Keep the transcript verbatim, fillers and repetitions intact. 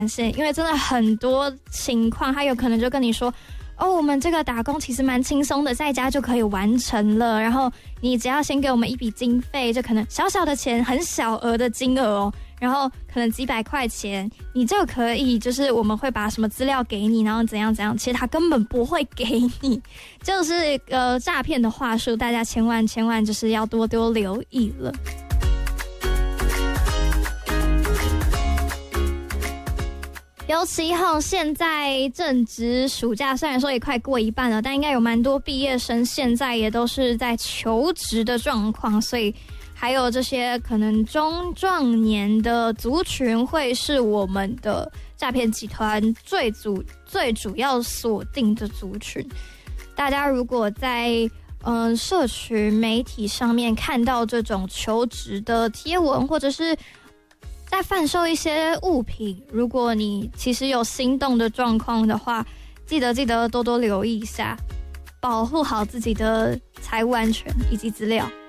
是因为真的很多情况，他有可能就跟你说，哦，我们这个打工其实蛮轻松的，在家就可以完成了，然后你只要先给我们一笔经费，就可能小小的钱，很小额的金额哦，然后可能几百块钱，你就可以，就是我们会把什么资料给你，然后怎样怎样，其实他根本不会给你，就是呃诈骗的话术，大家千万千万就是要多多留意了。尤其后现在正值暑假，虽然说也快过一半了，但应该有蛮多毕业生现在也都是在求职的状况，所以还有这些可能中壮年的族群会是我们的诈骗集团最主最主要锁定的族群。大家如果在嗯、呃、社群媒体上面看到这种求职的贴文，或者是在贩售一些物品，如果你其实有心动的状况的话，记得记得多多留意一下，保护好自己的财务安全以及资料。